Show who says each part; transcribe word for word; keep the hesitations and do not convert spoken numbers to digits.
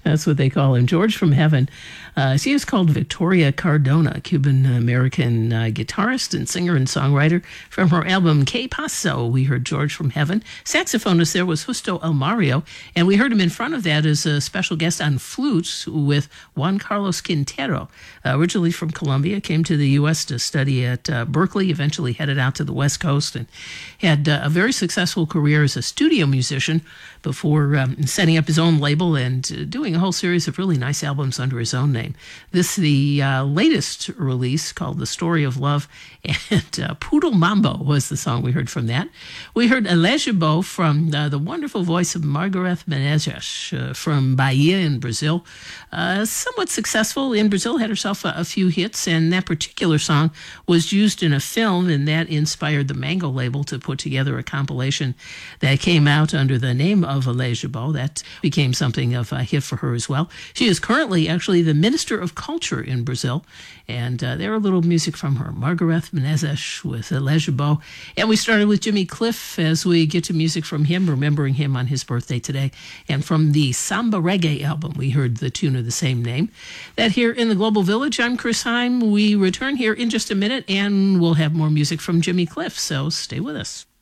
Speaker 1: That's what they call him, George from Heaven. Uh, she is called Victoria Cardona, Cuban-American uh, guitarist and singer and songwriter. From her album Que Paso, we heard George from Heaven. Saxophonist there was Justo Almario, and we heard him in front of that as a special guest on flutes with Juan Carlos Quintero. Uh, originally from Colombia, came to the U S to study at uh, Berkeley, eventually headed out to the West Coast, and had uh, a very successful career as a studio musician before um, setting up his own label and uh, doing a whole series of really nice albums under his own name. This the uh, latest release called The Story of Love, and uh, Poodle Mambo was the song we heard from that. We heard Elegibo from uh, the wonderful voice of Margareth Menezes uh, from Bahia in Brazil. Uh, somewhat successful in Brazil, had herself a, a few hits, and that particular song was used in a film, and that inspired the Mango label to put together a compilation that came out under the name of Elegibo. That became something of a hit for her as well. She is currently actually the Minister of Culture in Brazil, and uh, there are a little music from her. Margareth Menezes with Elegibo. And we started with Jimmy Cliff as we get to music from him, remembering him on his birthday today. And from the Samba Reggae album, we heard the tune of the same name. That here in the Global Village, I'm Chris Heim. We return here in just a minute, and we'll have more music from Jimmy Cliff, so stay with us.